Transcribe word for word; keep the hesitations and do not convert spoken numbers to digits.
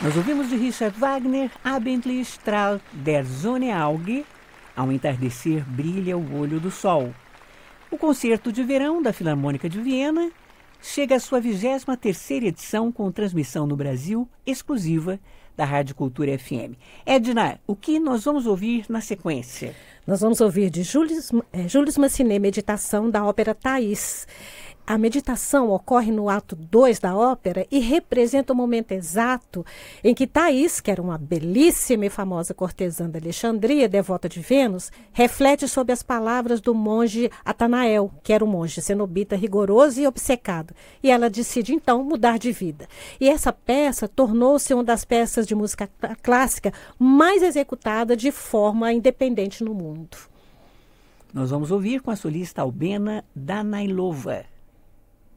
Nós ouvimos de Richard Wagner, Abendlich strahlt der Sonne Auge, ao entardecer brilha o olho do sol. O concerto de verão da Filarmônica de Viena chega à sua vigésima terceira edição com transmissão no Brasil exclusiva da Rádio Cultura F M. Edna, o que nós vamos ouvir na sequência? Nós vamos ouvir de Jules, é, Jules Massenet, Meditação da ópera Thais. A meditação ocorre no ato dois da ópera e representa o momento exato em que Thais, que era uma belíssima e famosa cortesã da Alexandria, devota de Vênus, reflete sobre as palavras do monge Atanael, que era um monge cenobita rigoroso e obcecado. E ela decide, então, mudar de vida. E essa peça tornou-se uma das peças de música clássica mais executada de forma independente no mundo. Nós vamos ouvir com a solista Albena Danailova.